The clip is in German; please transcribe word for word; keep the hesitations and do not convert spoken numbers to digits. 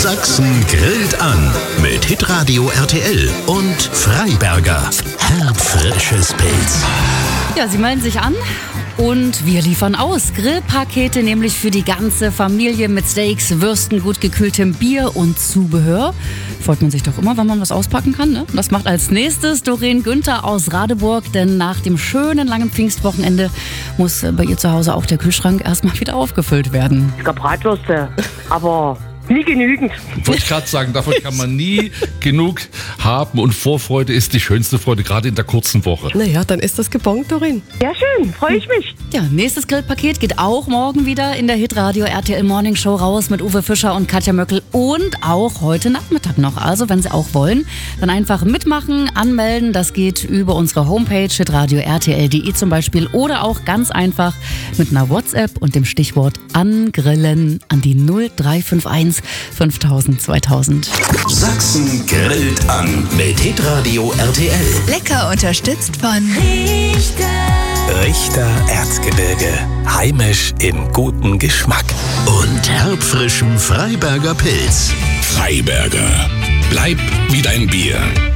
Sachsen grillt an mit Hitradio R T L und Freiberger. Herbfrisches Pilz. Ja, sie melden sich an und wir liefern aus. Grillpakete nämlich für die ganze Familie mit Steaks, Würsten, gut gekühltem Bier und Zubehör. Freut man sich doch immer, wenn man was auspacken kann, ne? Das macht als nächstes Doreen Günther aus Radeburg, denn nach dem schönen langen Pfingstwochenende muss bei ihr zu Hause auch der Kühlschrank erstmal wieder aufgefüllt werden. Es gab Bratwürste, aber nie genügend. Wollte ich gerade sagen, davon kann man nie genug haben und Vorfreude ist die schönste Freude, gerade in der kurzen Woche. Naja, dann ist das gebongt, Doreen. Ja, schön, freue ich mich. Ja, nächstes Grillpaket geht auch morgen wieder in der Hitradio R T L Morning Show raus mit Uwe Fischer und Katja Möckel und auch heute Nachmittag noch. Also, wenn Sie auch wollen, dann einfach mitmachen, anmelden. Das geht über unsere Homepage hitradio r t l punkt d e zum Beispiel oder auch ganz einfach mit einer WhatsApp und dem Stichwort angrillen an die null drei fünf eins fünftausend zweitausend. Sachsen grillt an mit Hitradio R T L. Lecker unterstützt von Richter Erzgebirge. Heimisch im guten Geschmack. Und herbfrischem Freiberger Pilz. Freiberger. Bleib wie dein Bier.